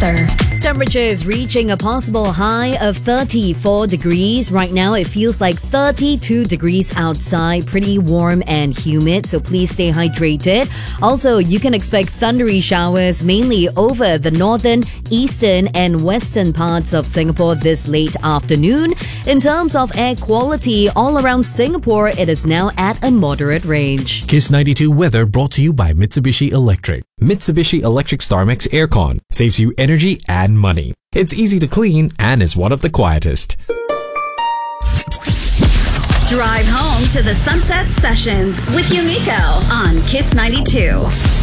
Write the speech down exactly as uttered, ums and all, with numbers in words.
weather. Temperatures reaching a possible high of thirty-four degrees. Right now, it feels like thirty-two degrees outside. Pretty warm and humid, so please stay hydrated. Also, you can expect thundery showers mainly over the northern, eastern, and western parts of Singapore this late afternoon. In terms of air quality, all around Singapore, it is now at a moderate range. Kiss ninety-two weather brought to you by Mitsubishi Electric. Mitsubishi Electric StarMax Aircon saves you energy and money. It's easy to clean and is one of the quietest. Drive home to the Sunset Sessions with Yumiko on Kiss ninety-two.